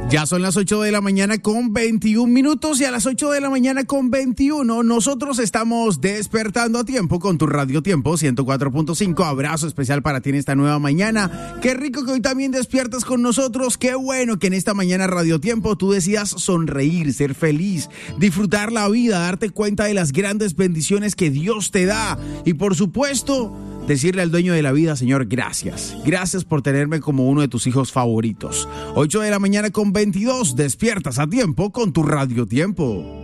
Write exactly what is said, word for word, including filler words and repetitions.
Ya son las ocho de la mañana con veintiún minutos y a las ocho de la mañana con veintiuno nosotros estamos despertando a tiempo con tu Radio Tiempo ciento cuatro punto cinco. Abrazo especial para ti en esta nueva mañana. Qué rico que hoy también despiertas con nosotros. Qué bueno que en esta mañana Radio Tiempo tú decidas sonreír, ser feliz, disfrutar la vida, darte cuenta de las grandes bendiciones que Dios te da y por supuesto decirle al dueño de la vida, Señor, gracias. Gracias por tenerme como uno de tus hijos favoritos. ocho de la mañana con veintidós, despiertas a tiempo con tu Radio Tiempo.